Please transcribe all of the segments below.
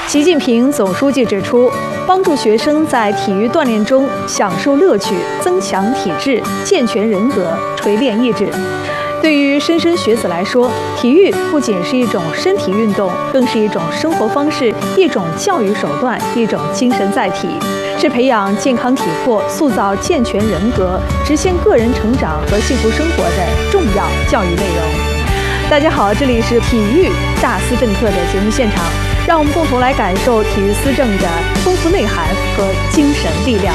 习近平总书记指出，帮助学生在体育锻炼中享受乐趣，增强体质，健全人格，锤炼意志。对于莘莘学子来说，体育不仅是一种身体运动，更是一种生活方式，一种教育手段，一种精神载体，是培养健康体魄、塑造健全人格、实现个人成长和幸福生活的重要教育内容。大家好，这里是体育大思政课的节目现场，让我们共同来感受体育思政的丰富内涵和精神力量。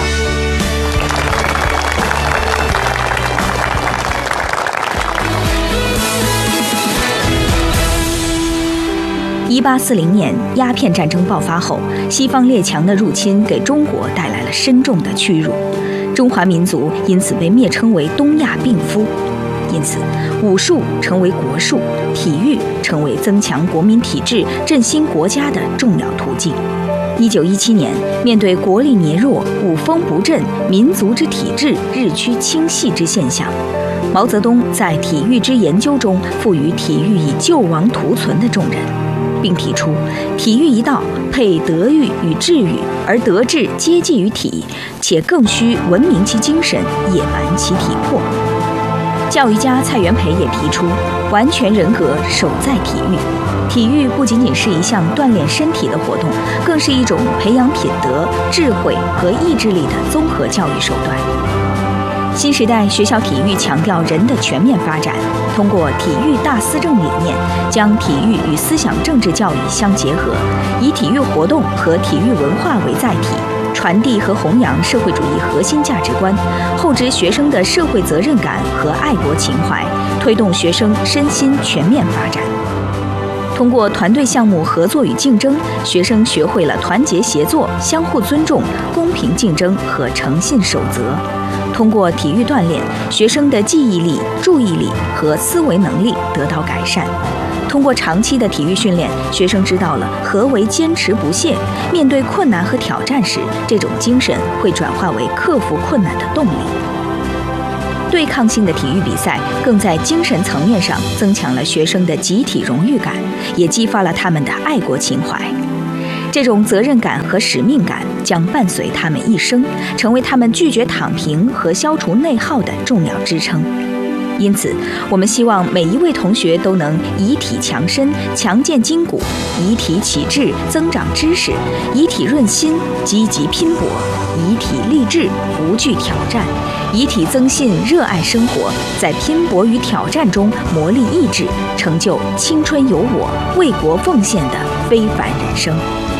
1840年鸦片战争爆发后，西方列强的入侵给中国带来了深重的屈辱，中华民族因此被蔑称为东亚病夫。因此，武术成为国术，体育成为增强国民体质、振兴国家的重要途径。1917年，面对国力羸弱、武风不振、民族之体质日趋倾细之现象，毛泽东在体育之研究中赋予体育以救亡图存的重任，并提出体育一道配德育与智育，而德智皆继于体，且更需文明其精神，野蛮其体魄。教育家蔡元培也提出，完全人格守在体育。体育不仅仅是一项锻炼身体的活动，更是一种培养品德、智慧和意志力的综合教育手段。新时代学校体育强调人的全面发展，通过体育大思政理念，将体育与思想政治教育相结合，以体育活动和体育文化为载体，传递和弘扬社会主义核心价值观，厚植学生的社会责任感和爱国情怀，推动学生身心全面发展。通过团队项目合作与竞争，学生学会了团结协作、相互尊重、公平竞争和诚信守则。通过体育锻炼，学生的记忆力、注意力和思维能力得到改善。通过长期的体育训练，学生知道了何为坚持不懈，面对困难和挑战时，这种精神会转化为克服困难的动力。对抗性的体育比赛更在精神层面上增强了学生的集体荣誉感，也激发了他们的爱国情怀。这种责任感和使命感将伴随他们一生，成为他们拒绝躺平和消除内耗的重要支撑。因此，我们希望每一位同学都能以体强身、强健筋骨，以体启智、增长知识，以体润心、积极拼搏，以体励志、不惧挑战，以体增信、热爱生活，在拼搏与挑战中磨砺意志，成就青春有我、为国奉献的非凡人生。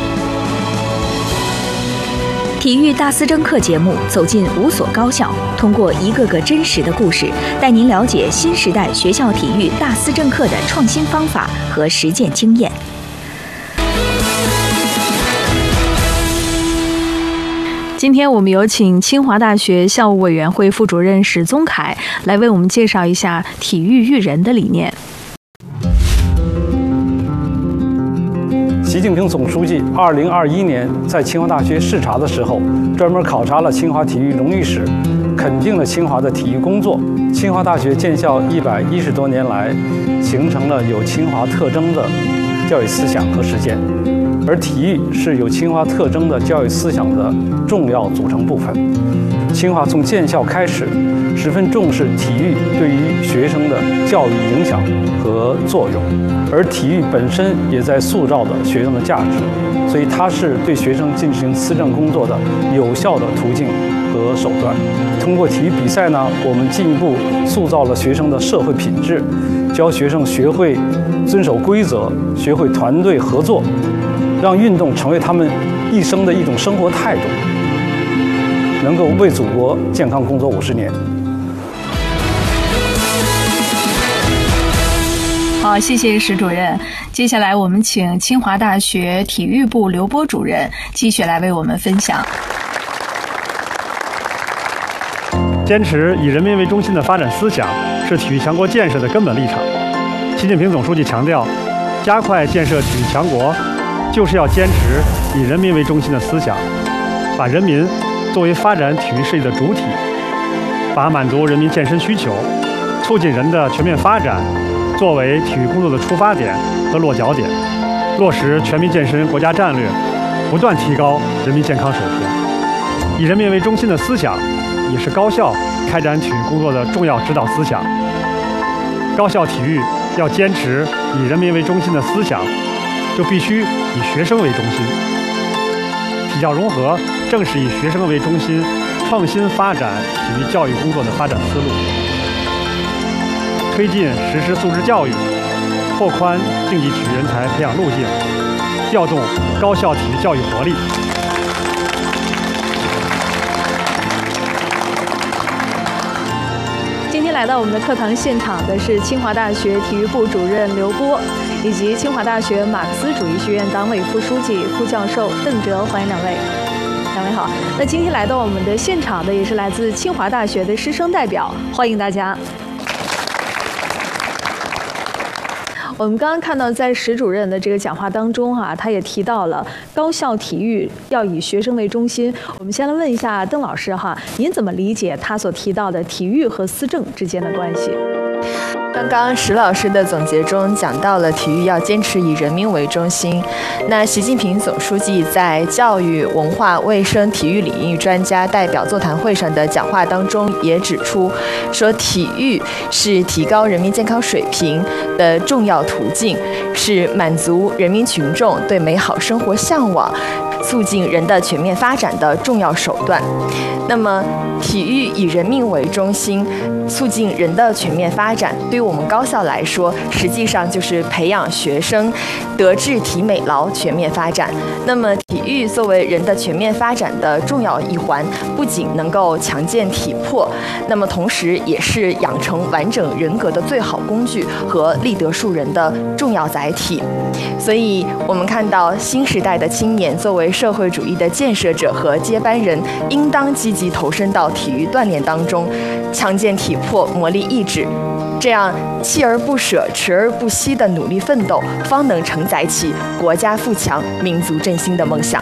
体育大思政课节目走进5所高校，通过一个个真实的故事，带您了解新时代学校体育大思政课的创新方法和实践经验。 今天我们有请清华大学校务委员会副主任史宗凯来为我们介绍一下体育育人的理念。 习近平总书记2021年在清华大学视察的时候，专门考察了清华体育荣誉史，肯定了清华的体育工作。清华大学建校110多年来，形成了有清华特征的教育思想和实践，而体育是有清华特征的教育思想的重要组成部分。清华从建校开始，十分重视体育对于学生的教育影响和作用，而体育本身也在塑造着学生的价值，所以它是对学生进行思政工作的有效的途径和手段。通过体育比赛呢，我们进一步塑造了学生的社会品质，教学生学会遵守规则，学会团队合作，让运动成为他们一生的一种生活态度，能够为祖国健康工作50年。 好，谢谢史主任。接下来我们请清华大学体育部刘波主任继续来为我们分享。 坚持以人民为中心的发展思想是体育强国建设的根本立场。习近平总书记强调，加快建设体育强国，就是要坚持以人民为中心的思想，把人民作为发展体育事业的主体，把满足人民健身需求、促进人的全面发展作为体育工作的出发点和落脚点， 落实全民健身国家战略，不断提高人民健康水平。以人民为中心的思想，也是高校开展体育工作的重要指导思想。高校体育要坚持以人民为中心的思想，就必须以学生为中心。体教融合正是以学生为中心，创新发展体育教育工作的发展思路。推进实施素质教育，拓宽竞技体育人才培养路径，调动高校体育教育活力。 今天来到我们的课堂现场的是清华大学体育部主任刘波，以及清华大学马克思主义学院党委副书记、副教授邓哲，欢迎两位。两位好。那今天来到我们的现场的也是来自清华大学的师生代表，欢迎大家。我们刚刚看到，在史主任的这个讲话当中他也提到了高校体育要以学生为中心。我们先来问一下邓老师您怎么理解他所提到的体育和思政之间的关系？ 刚刚石老师的总结中讲到了体育要坚持以人民为中心。那习近平总书记在教育、文化、卫生、体育领域专家代表座谈会上的讲话当中也指出，说体育是提高人民健康水平的重要途径，是满足人民群众对美好生活向往、促进人的全面发展的重要手段。那么，体育以人民为中心，促进人的全面发展，对于我们高校来说，实际上就是培养学生德智体美劳全面发展。那么，体育作为人的全面发展的重要一环，不仅能够强健体魄，那么同时也是养成完整人格的最好工具和立德树人的重要载体。所以，我们看到新时代的青年作为社会主义的建设者和接班人，应当积极投身到体育锻炼当中，强健体魄，磨砺意志，这样锲而不舍、持而不息的努力奋斗，方能承载起国家富强、民族振兴的梦想。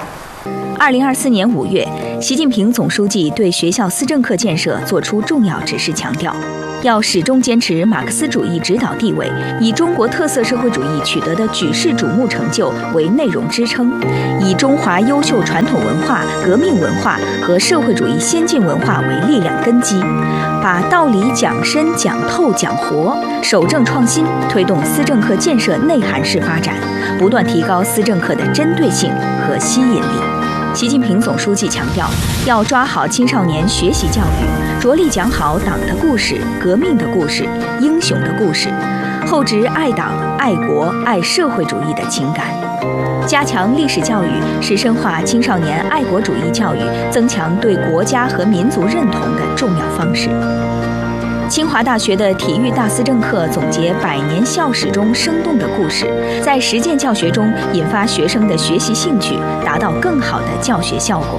2024年5月，习近平总书记对学校思政课建设作出重要指示，强调要始终坚持马克思主义指导地位，以中国特色社会主义取得的举世瞩目成就为内容支撑，以中华优秀传统文化、革命文化和社会主义先进文化为力量根基，把道理讲深、讲透、讲活，守正创新，推动思政课建设内涵式发展，不断提高思政课的针对性和吸引力。习近平总书记强调，要抓好青少年学习教育，着力讲好党的故事、革命的故事、英雄的故事，厚植爱党、爱国、爱社会主义的情感，加强历史教育是深化青少年爱国主义教育、增强对国家和民族认同的重要方式。清华大学的体育大思政课总结100年校史中生动的故事，在实践教学中引发学生的学习兴趣，达到更好的教学效果。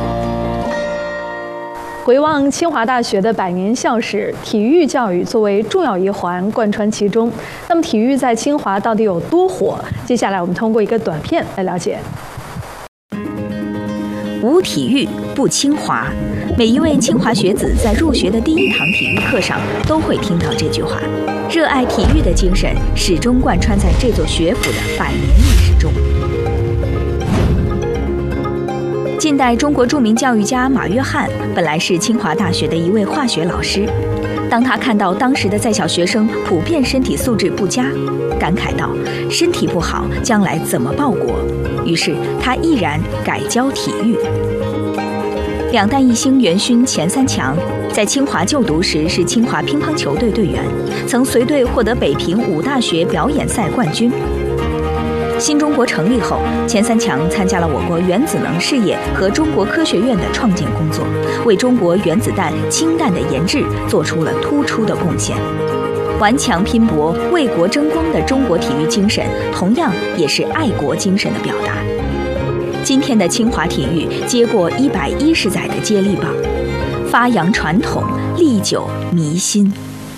回望清华大学的100年校史，体育教育作为重要一环贯穿其中。那么，体育在清华到底有多火？接下来我们通过一个短片来了解。 无体育不清华，每一位清华学子在入学的第一堂体育课上都会听到这句话。热爱体育的精神始终贯穿在这座学府的100年历史中。近代中国著名教育家马约翰本来是清华大学的一位化学老师，当他看到当时的在校学生普遍身体素质不佳，感慨道：身体不好，将来怎么报国？于是他毅然改教体育。两弹一星元勋钱三强在清华就读时是清华乒乓球队队员，曾随队获得北平5大学表演赛冠军。新中国成立后，钱三强参加了我国原子能事业和中国科学院的创建工作，为中国原子弹、氢弹的研制做出了突出的贡献。顽强拼搏、为国争光的中国体育精神，同样也是爱国精神的表达。今天的清华体育接过110载的接力棒，发扬传统，历久弥新。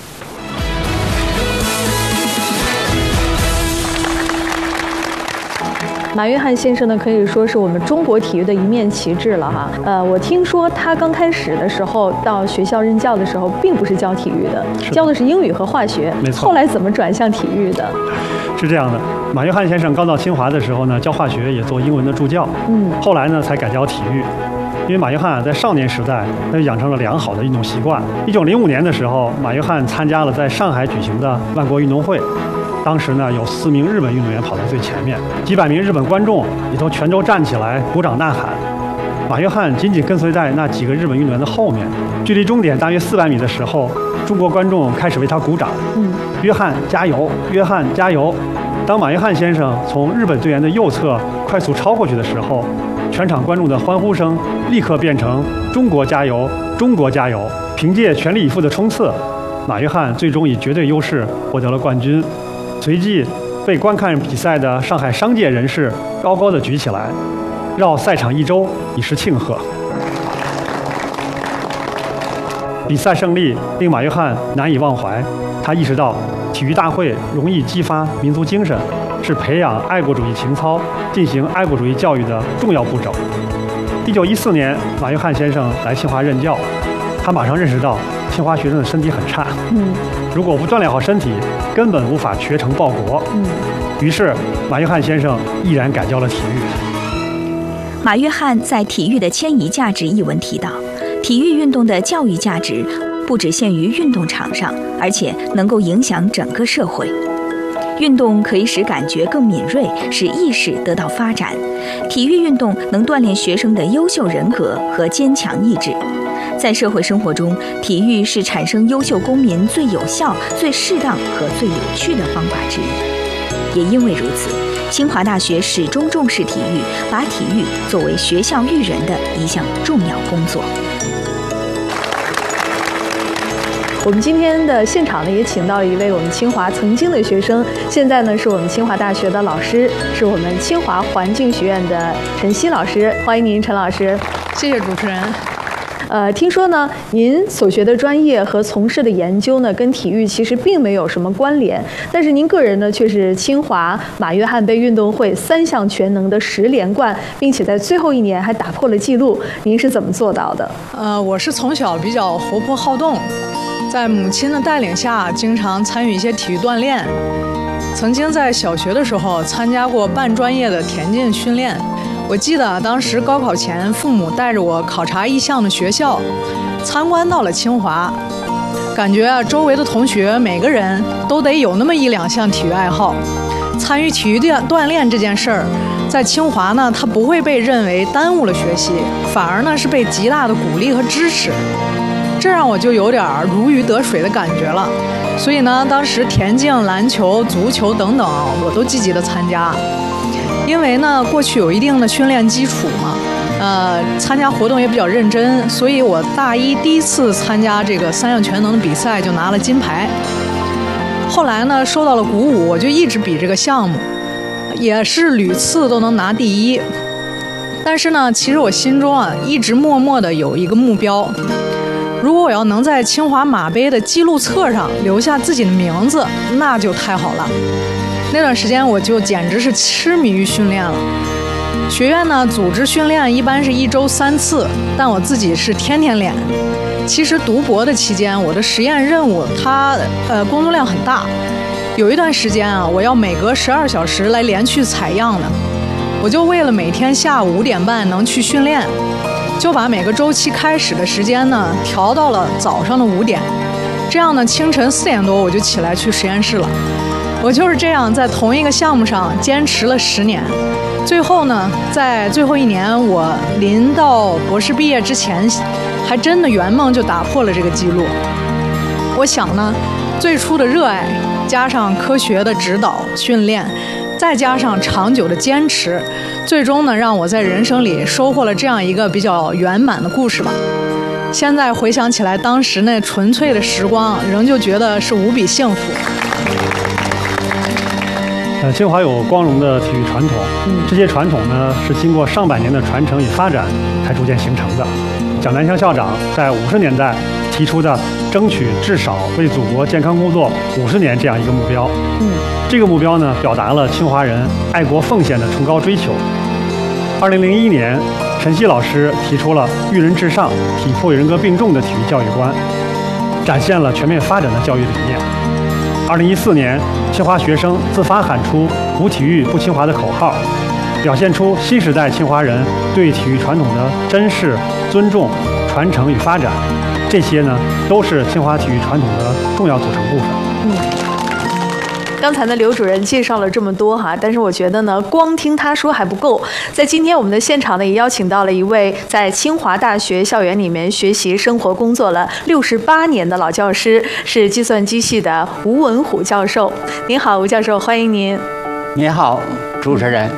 马约翰先生呢，可以说是我们中国体育的一面旗帜了我听说他刚开始的时候到学校任教的时候，并不是教体育的，教的是英语和化学。 没错。 后来怎么转向体育的？ 是这样的，马约翰先生刚到清华的时候呢，教化学也做英文的助教，后来呢才改教体育。因为马约翰在少年时代他就养成了良好的运动习惯。1905年的时候，马约翰参加了在上海举行的万国运动会，当时呢有4名日本运动员跑在最前面，几百名日本观众也都全都站起来鼓掌呐喊。马约翰紧紧跟随在那几个日本运动员的后面，距离终点大约400米的时候，中国观众开始为他鼓掌。约翰加油，约翰加油！当马约翰先生从日本队员的右侧快速超过去的时候，全场观众的欢呼声立刻变成中国加油，中国加油！凭借全力以赴的冲刺，马约翰最终以绝对优势获得了冠军。随即被观看比赛的上海商界人士高高的举起来，绕赛场1周以示庆贺。比赛胜利令马约翰难以忘怀，他意识到体育大会容易激发民族精神，是培养爱国主义情操、进行爱国主义教育的重要步骤。1914年，马约翰先生来清华任教，他马上认识到清华学生的身体很差，如果不锻炼好身体，根本无法学成报国。于是，马约翰先生毅然改教了体育。 马约翰在《体育的迁移价值》一文提到，体育运动的教育价值不只限于运动场上，而且能够影响整个社会。运动可以使感觉更敏锐，使意识得到发展。体育运动能锻炼学生的优秀人格和坚强意志。在社会生活中，体育是产生优秀公民最有效、最适当和最有趣的方法之一。也因为如此，清华大学始终重视体育，把体育作为学校育人的一项重要工作。 我们今天的现场呢，也请到了一位我们清华曾经的学生，现在呢是我们清华大学的老师，是我们清华环境学院的陈曦老师。欢迎您，陈老师。 谢谢主持人。 听说呢，您所学的专业和从事的研究呢，跟体育其实并没有什么关联，但是您个人呢，却是清华马约翰杯运动会3项全能的10连冠，并且在最后1年还打破了纪录。您是怎么做到的？ 我是从小比较活泼好动，在母亲的带领下，经常参与一些体育锻炼。曾经在小学的时候参加过半专业的田径训练。我记得当时高考前，父母带着我考察意向的学校，参观到了清华，感觉周围的同学每个人都得有那么1、2项体育爱好。参与体育锻炼这件事儿，在清华呢，它不会被认为耽误了学习，反而呢是被极大的鼓励和支持。这让我就有点如鱼得水的感觉了。所以呢，当时田径、篮球、足球等等，我都积极的参加。因为呢，过去有一定的训练基础嘛，参加活动也比较认真，所以我大一第一次参加这个3项全能的比赛就拿了金牌。后来呢，受到了鼓舞，我就一直比这个项目，也是屡次都能拿第1。但是呢，其实我心中一直默默的有一个目标，如果我要能在清华马杯的记录册上留下自己的名字，那就太好了。那段时间我就简直是痴迷于训练了。学院呢组织训练一般是1周3次，但我自己是天天练。其实读博的期间，我的实验任务它工作量很大，有一段时间我要每隔12小时来连续采样的。我就为了每天下午5点半能去训练，就把每个周期开始的时间呢调到了早上的5点，这样呢清晨4点多我就起来去实验室了。我就是这样在同一个项目上坚持了10年，最后呢，在最后1年，我临到博士毕业之前，还真的圆梦就打破了这个记录。我想呢，最初的热爱，加上科学的指导训练，再加上长久的坚持，最终呢，让我在人生里收获了这样一个比较圆满的故事吧。现在回想起来，当时那纯粹的时光，仍旧觉得是无比幸福。 清华有光荣的体育传统，这些传统呢是经过上百年的传承与发展才逐渐形成的。蒋南湘校长在50年代提出的争取至少为祖国健康工作50年这样一个目标，这个目标呢表达了清华人爱国奉献的崇高追求。2001年，陈曦老师提出了育人至上、体魄与人格并重的体育教育观，展现了全面发展的教育理念。 2014年，清华学生自发喊出“无体育不清华”的口号，表现出新时代清华人对体育传统的珍视、尊重、传承与发展。这些呢，都是清华体育传统的重要组成部分。 刚才呢，刘主任介绍了这么多哈，但是我觉得呢，光听他说还不够。在今天我们的现场呢，也邀请到了一位在清华大学校园里面学习、生活、工作了68年的老教师，是计算机系的吴文虎教授。您好，吴教授，欢迎您。 您好，主持人。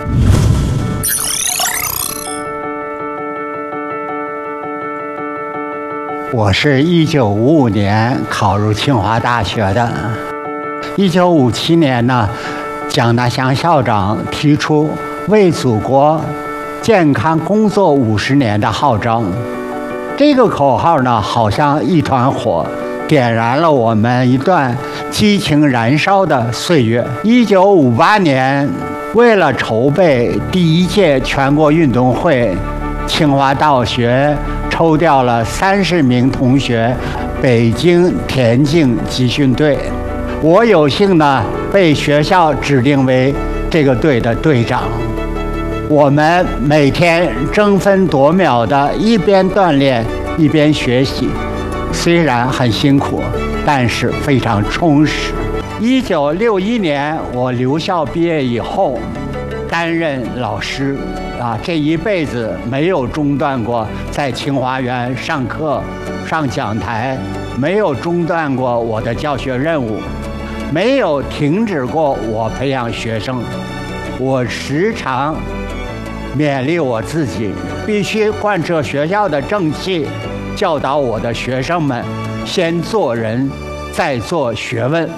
我是1955年考入清华大学的。1957年呢，蒋大祥校长提出为祖国健康工作50年的号召。这个口号呢，好像一团火，点燃了我们一段激情燃烧的岁月。1958年，为了筹备第1届全国运动会，清华大学抽调了30名同学北京田径集训队。我有幸呢被学校指定为这个队的队长。我们每天争分夺秒的一边锻炼一边学习，虽然很辛苦，但是非常充实。1961年我留校毕业以后，担任老师这一辈子没有中断过在清华园上课、上讲台，没有中断过我的教学任务，没有停止过我培养学生。我时常勉励我自己，必须贯彻学校的正气，教导我的学生们先做人，再做学问。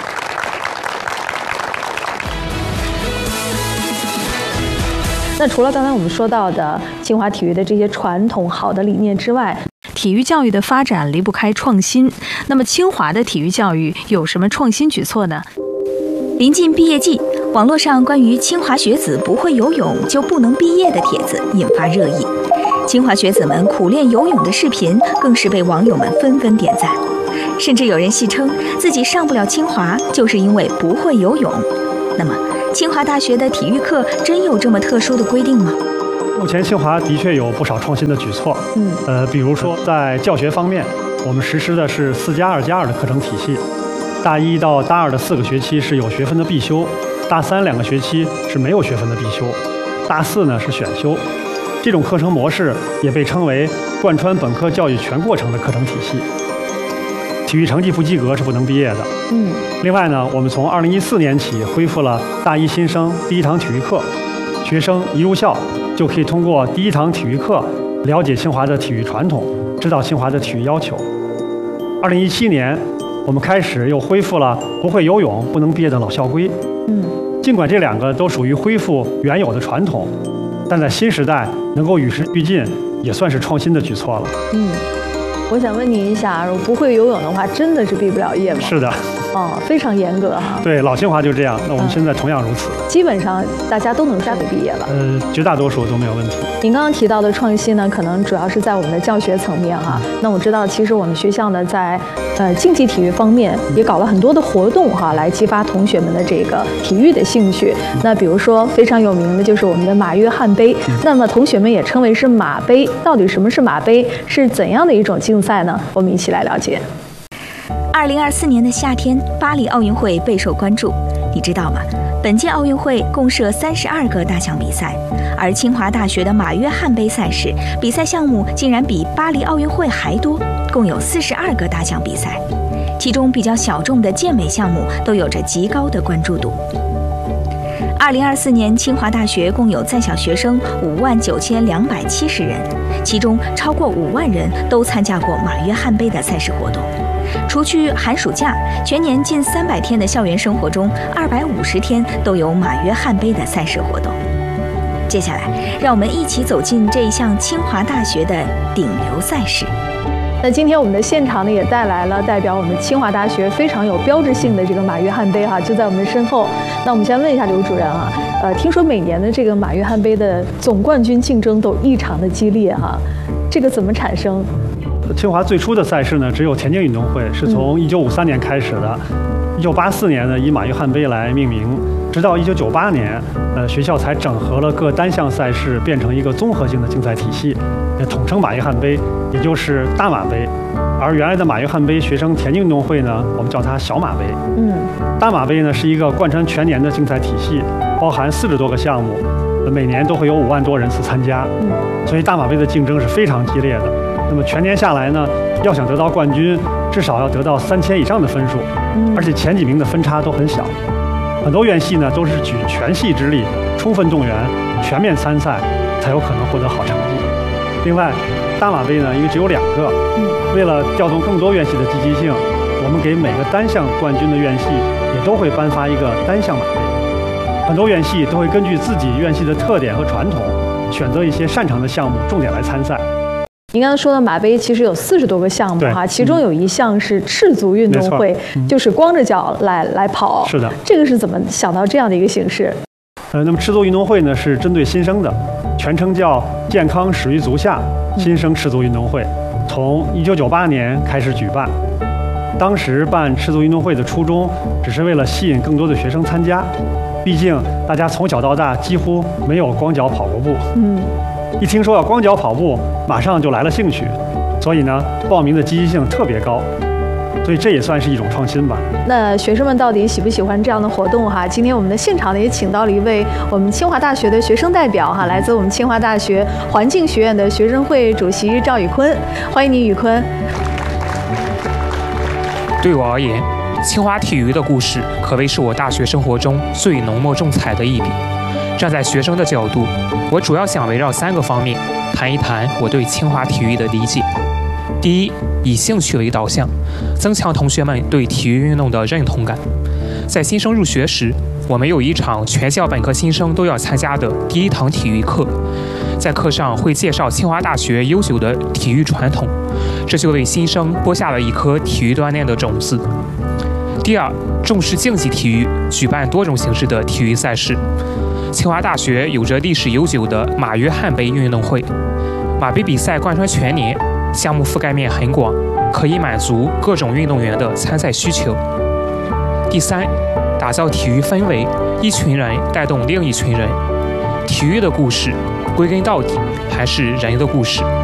那除了刚才我们说到的清华体育的这些传统好的理念之外，体育教育的发展离不开创新。那么清华的体育教育有什么创新举措呢？ 临近毕业季，网络上关于清华学子不会游泳就不能毕业的帖子引发热议。清华学子们苦练游泳的视频更是被网友们纷纷点赞，甚至有人戏称自己上不了清华就是因为不会游泳。那么清华大学的体育课真有这么特殊的规定吗？ 目前清华的确有不少创新的举措，比如说在教学方面，我们实施的是4+2+2的课程体系，大1到大2的4个学期是有学分的必修，大32个学期是没有学分的必修，大4呢是选修。这种课程模式也被称为贯穿本科教育全过程的课程体系。体育成绩不及格是不能毕业的。另外呢，我们从2014年起恢复了大1新生第1堂体育课，学生一入校就可以通过第1堂体育课了解清华的体育传统，知道清华的体育要求。2017年，我们开始又恢复了不会游泳不能毕业的老校规。尽管这2个都属于恢复原有的传统，但在新时代能够与时俱进，也算是创新的举措了。 我想问您一下，如果不会游泳的话，真的是毕不了业吗？ 是的。 非常严格哈。 对，老清华就这样，那我们现在同样如此。 基本上大家都能顺利毕业了。 绝大多数都没有问题。 您刚刚提到的创新呢，可能主要是在我们的教学层面哈。那我知道，其实我们学校呢，在竞技体育方面也搞了很多的活动哈，来激发同学们的这个体育的兴趣。那比如说非常有名的就是我们的马约翰杯，那么同学们也称为是马杯。到底什么是马杯？是怎样的一种竞赛呢？我们一起来了解。 2024年的夏天，巴黎奥运会备受关注。你知道吗？本届奥运会共设32个大项比赛，而清华大学的马约翰杯赛事比赛项目竟然比巴黎奥运会还多，共有42个大项比赛，其中比较小众的健美项目都有着极高的关注度。2024年，清华大学共有在校学生59270人，其中超过5万人都参加过马约翰杯的赛事活动。除去寒暑假，全年近300天的校园生活中，250天都有马约翰杯的赛事活动。接下来，让我们一起走进这一项清华大学的顶流赛事。 那今天我们的现场呢，也带来了代表我们清华大学非常有标志性的这个马约翰杯哈，就在我们身后。那我们先问一下刘主任啊，听说每年的这个马约翰杯的总冠军竞争都异常的激烈哈，这个怎么产生？ 清华最初的赛事呢，只有田径运动会，是从1953年开始的。 1984年呢以马约翰杯来命名，直到1998年，学校才整合了各单项赛事，变成一个综合性的竞赛体系，统称马约翰杯，也就是大马杯。而原来的马约翰杯学生田径运动会呢，我们叫它小马杯。大马杯呢是一个贯穿全年的竞赛体系，包含40多个项目，每年都会有5万多人次参加，所以大马杯的竞争是非常激烈的。那么全年下来呢，要想得到冠军，至少要得到3000以上的分数，而且前几名的分差都很小。很多院系呢都是举全系之力，充分动员，全面参赛，才有可能获得好成绩。另外，大马杯呢，因为只有2个，为了调动更多院系的积极性，我们给每个单项冠军的院系也都会颁发一个单项马杯。很多院系都会根据自己院系的特点和传统，选择一些擅长的项目，重点来参赛。 您刚才说的马杯其实有40多个项目哈，其中有一项是赤足运动会，就是光着脚来跑。 是的， 这个是怎么想到这样的一个形式？ 那么赤足运动会呢是针对新生的，全称叫健康始于足下新生赤足运动会，从1998年开始举办。当时办赤足运动会的初衷，只是为了吸引更多的学生参加，毕竟大家从小到大几乎没有光脚跑过步。一听说要光脚跑步，马上就来了兴趣，所以呢，报名的积极性特别高，所以这也算是一种创新吧。 那学生们到底喜不喜欢这样的活动哈？今天我们的现场呢也请到了一位我们清华大学的学生代表哈，来自我们清华大学环境学院的学生会主席赵宇坤，欢迎你，宇坤。 对我而言，清华体育的故事可谓是我大学生活中最浓墨重彩的一笔。站在学生的角度，我主要想围绕3个方面谈一谈我对清华体育的理解。第一，以兴趣为导向，增强同学们对体育运动的认同感。在新生入学时，我们有一场全校本科新生都要参加的第一堂体育课，在课上会介绍清华大学悠久的体育传统，这就为新生播下了一颗体育锻炼的种子。第二，重视竞技体育，举办多种形式的体育赛事。清华大学有着历史悠久的马约翰杯运动会，马杯比赛贯穿全年，项目覆盖面很广，可以满足各种运动员的参赛需求。第三，打造体育氛围，一群人带动另一群人。体育的故事，归根到底还是人的故事。